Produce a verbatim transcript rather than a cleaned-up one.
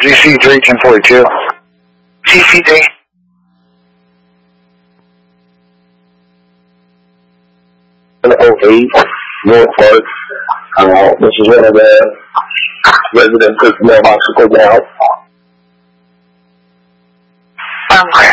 G C three ten forty-two. G C three. oh eight North Park. Uh, this is one of the residents' mailbox to go out. Okay.